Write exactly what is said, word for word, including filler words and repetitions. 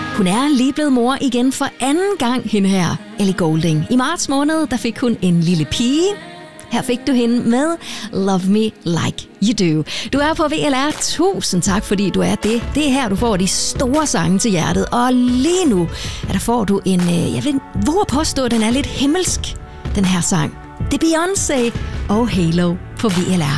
Hun er lige blevet mor igen for anden gang, hende her, Ellie Goulding. I marts måned, der fik hun en lille pige. Her fik du hende med Love Me Like You Do. Du er på V L R. Tusind tak, fordi du er det. Det er her, du får de store sange til hjertet. Og lige nu, ja, der får du en, jeg vil våge påstå, at den er lidt himmelsk, den her sang. Det er Beyoncé og Halo på V L R.